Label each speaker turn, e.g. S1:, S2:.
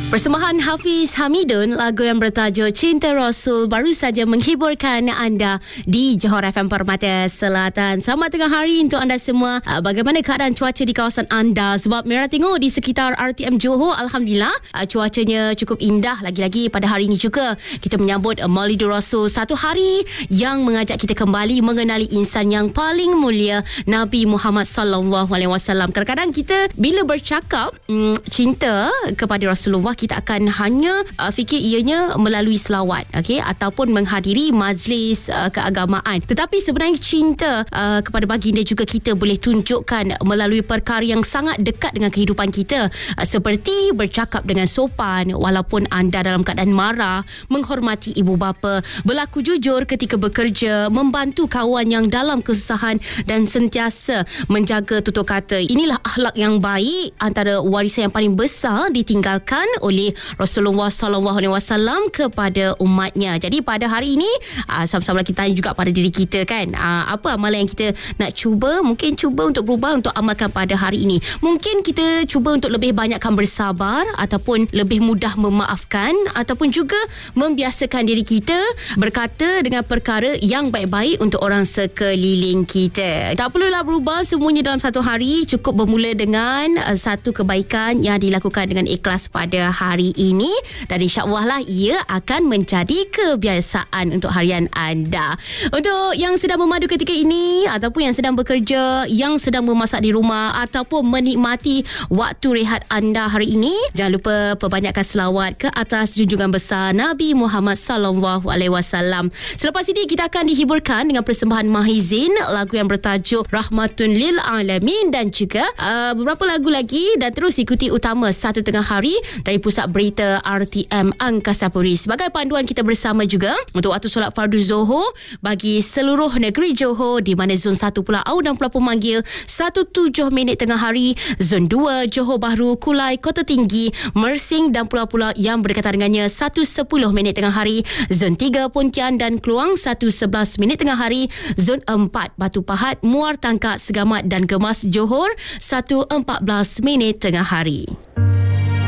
S1: Persembahan Hafiz Hamidun, lagu yang bertajuk Cinta Rasul baru saja menghiburkan anda di Johor FM Permata Selatan. Selamat tengah hari untuk anda semua. Bagaimana keadaan cuaca di kawasan anda? Sebab Merah tengok di sekitar RTM Johor, Alhamdulillah cuacanya cukup indah. Lagi-lagi pada hari ini juga kita menyambut Maulidur Rasul, satu hari yang mengajak kita kembali mengenali insan yang paling mulia, Nabi Muhammad sallallahu alaihi wasallam. Kadang-kadang kita bila bercakap cinta kepada Rasulullah, kita akan hanya fikir ianya melalui selawat, okey, ataupun menghadiri majlis keagamaan. Tetapi sebenarnya cinta kepada baginda juga kita boleh tunjukkan melalui perkara yang sangat dekat dengan kehidupan kita, seperti bercakap dengan sopan walaupun anda dalam keadaan marah, menghormati ibu bapa, berlaku jujur ketika bekerja, membantu kawan yang dalam kesusahan dan sentiasa menjaga tutur kata. Inilah akhlak yang baik, antara warisan yang paling besar ditinggalkan oleh Rasulullah SAW kepada umatnya. Jadi pada hari ini sama-sama kita tanya juga pada diri kita kan, apa amalan yang kita nak cuba, mungkin cuba untuk berubah, untuk amalkan pada hari ini. Mungkin kita cuba untuk lebih banyakkan bersabar, ataupun lebih mudah memaafkan, ataupun juga membiasakan diri kita berkata dengan perkara yang baik-baik untuk orang sekeliling kita. Tak perlulah berubah semuanya dalam satu hari, cukup bermula dengan satu kebaikan yang dilakukan dengan ikhlas pada hari ini, dan insya-Allah lah ia akan menjadi kebiasaan untuk harian anda. Untuk yang sedang memadu ketika ini, ataupun yang sedang bekerja, yang sedang memasak di rumah, ataupun menikmati waktu rehat anda hari ini, jangan lupa perbanyakkan selawat ke atas junjungan besar Nabi Muhammad sallallahu alaihi wasallam. Selepas ini kita akan dihiburkan dengan persembahan Mahizin, lagu yang bertajuk Rahmatun Lil Alamin, dan juga beberapa lagu lagi, dan terus ikuti utama satu tengah hari dari Pusat Berita RTM Angkasa Puri. Sebagai panduan kita bersama juga untuk waktu solat fardu Zohor bagi seluruh negeri Johor, di mana Zon 1 Pulau Au dan Pulau Pemanggil 17 minit tengah hari, Zon 2 Johor Bahru, Kulai, Kota Tinggi, Mersing dan pulau-pulau yang berdekatan dengannya 1:10 minit tengah hari, Zon 3 Pontian dan Kluang 1:11 minit tengah hari, Zon 4 Batu Pahat, Muar Tangkak, Segamat dan Gemas Johor 1:14 minit tengah hari.